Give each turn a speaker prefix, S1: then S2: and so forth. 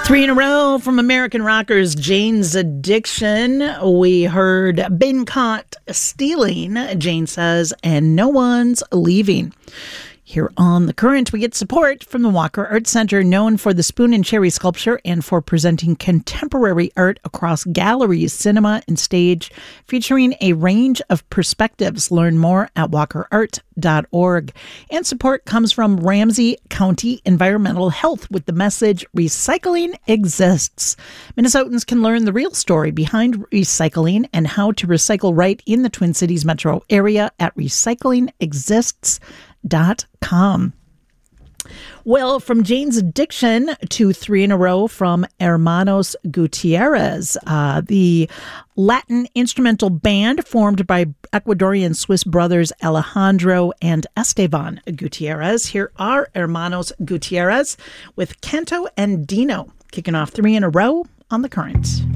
S1: Three in a row from American rockers Jane's Addiction. We heard Been Caught Stealing, Jane says, and No One's Leaving. Here on The Current, we get support from the Walker Art Center, known for the Spoon and Cherry sculpture and for presenting contemporary art across galleries, cinema, and stage, featuring a range of perspectives. Learn more at walkerart.org. And support comes from Ramsey County Environmental Health with the message, Recycling Exists. Minnesotans can learn the real story behind recycling and how to recycle right in the Twin Cities metro area at recyclingexists.com. Well, from Jane's Addiction to Three in a Row from Hermanos Gutierrez, the Latin instrumental band formed by Ecuadorian Swiss brothers Alejandro and Esteban Gutierrez. Here are Hermanos Gutierrez with Canto and Dino, kicking off Three in a Row on The Current.